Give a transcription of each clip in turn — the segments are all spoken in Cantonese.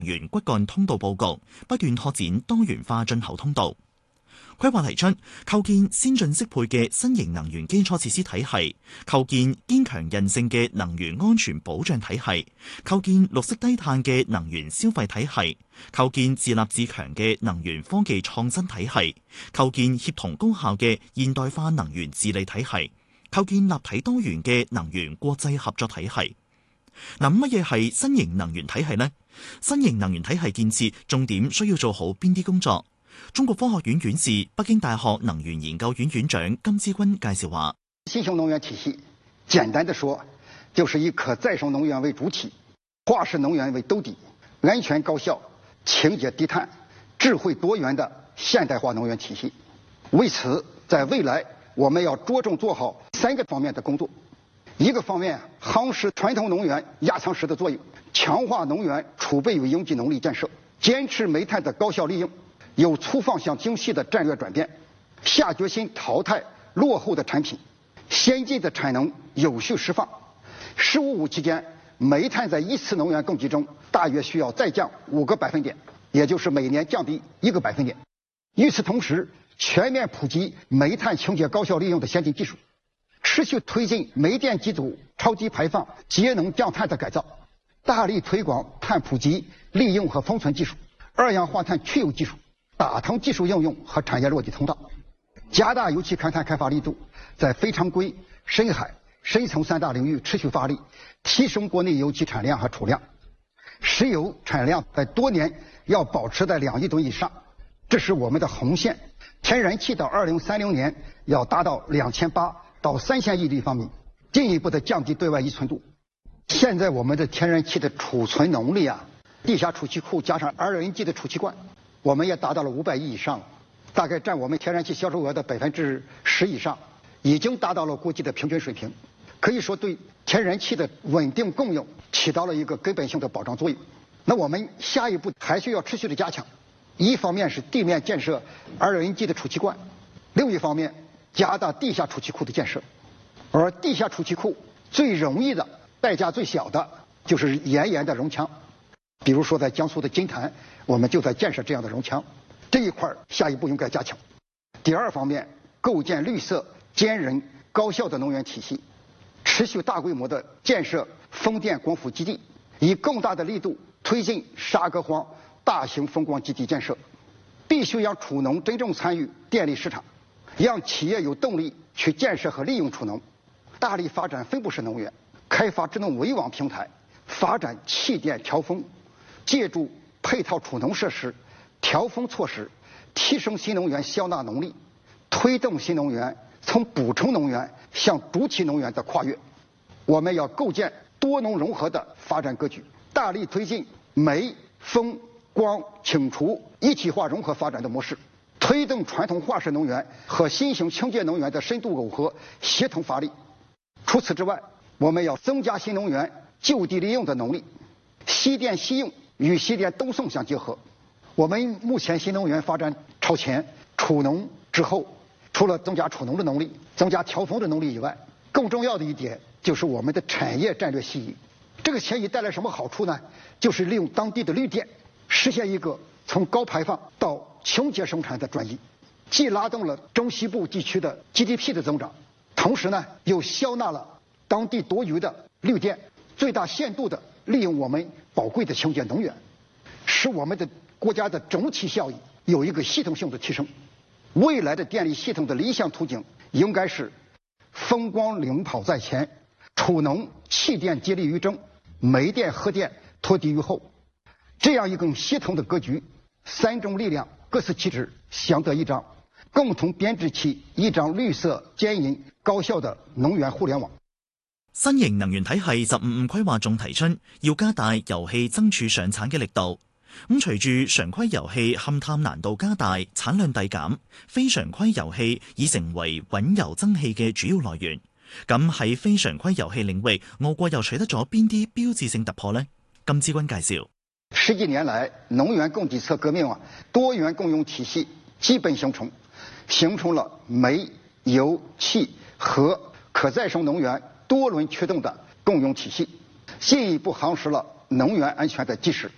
源骨幹通道佈局，不斷拓展多元化進口通道。規劃提出構建先進適配嘅新型能源基礎設施體系，構建堅強韌性嘅能源安全保障體系，構建綠色低碳嘅能源消費體系，構建自立自強嘅能源科技創新體系，構建協同高效嘅現代化能源治理體系，構建立體多元嘅能源國際合作體系。嗱，乜嘢係新型能源體系呢？新型能源體系建設重點需要做好邊啲工作？中國科學院院士、北京大學能源研究院院長金之均介紹話： 新型能源體系，簡單的說，就是以可再生能源為主體，化石能源為兜底，安全高效、清潔低碳、智慧多元的現代化能源體系。為此，在未來我們要着重做好3個方面的工作。一個方面，夯實傳統能源壓艙石的作用，強化能源儲備與應急能力建設，堅持煤炭的高效利用，有粗放向精細的戰略轉變，下決心淘汰落後的產品，先進的產能有序釋放。15-5期間，煤炭在一次能源供給中大約需要再降5個百分點，也就是每年降低1個百分點。與此同時，全面普及煤炭清潔高效利用的先進技術，持續推進煤電機組超低排放節能降碳的改造，大力推廣碳普及、利用和封存技術、二氧化碳去油技術、打通技術應用和產業落地通道，加大油氣勘探開發力度，在非常規、深海、深層3大領域持續發力，提升國內油氣產量和儲量。石油產量在多年要保持在2億噸以上，這是我們的紅線。天然氣到2030年要達到2800到3000億立方米，進一步的降低對外依存度。現在我們的天然氣的儲存能力啊，地下儲氣庫加上 LNG 的儲氣罐，我們也達到了500億以上，大概佔我們天然氣銷售額的10%以上，已經達到了國際的平均水平，可以說對天然氣的穩定供應起到了一個根本性的保障作用。那我們下一步還需要持續的加強，一方面是地面建設 LNG 的儲氣罐，另一方面加大地下儲氣庫的建設。而地下儲氣庫最容易的、代價最小的就是岩的容牆，比如說在江蘇的金壇，我們就在建設這樣的容牆，這一塊下一步應該加強。第二方面，構建綠色、堅韌、高效的能源體系，持續大規模的建設風電光伏基地，以更大的力度推進沙革荒大型風光基地建設，必須讓儲能真正參與電力市場，讓企業有動力去建設和利用儲能，大力發展分布式能源，開發智能圍網平台，發展氣電調峰，借助配套儲能設施、調峰措施，提升新能源消納能力，推動新能源從補充能源向主體能源的跨越。我們要構建多能融合的發展格局，大力推進煤、風、光、氫儲一體化融合發展的模式，推動傳統化石能源和新型清潔能源的深度耦合協同發力。除此之外，我們要增加新能源就地利用的能力，西電西用與西電東送相結合。我們目前新能源發展超前，儲能之後，除了增加儲能的能力、增加調峰的能力以外，更重要的一點就是我們的產業戰略遷移。這個遷移帶來什麼好處呢？就是利用當地的綠電，實現一個從高排放到清潔生產的轉移，既拉動了中西部地區的 GDP 的增長，同時呢又消納了當地多餘的綠電，最大限度的利用我們寶貴的清潔能源，使我們的國家的整體效益有一個系統性的提升。未來的電力系統的理想途徑應該是風光領跑在前，儲能氣電接力於爭，煤電核電拖地於後，這樣一個協同的格局，3種力量各司其職，相得益彰，共同編織起一張綠色、堅韌、高效的能源互聯網。 新型能源體系15規劃仲提出要加大油氣增儲上產嘅力度。隨住常規油氣勘探難度加大、產量遞減，非常規油氣已成為穩油增氣嘅主要來源。咁喺非常規油氣領域，我國又取得咗邊啲標誌性突破呢？金之均介紹 ，10幾年來，能源供給側革命多元共用體系基本形成了煤、油、氣、核可再生能源多輪驅動的共用體系，進一步夯實了能源安全的基石。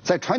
在傳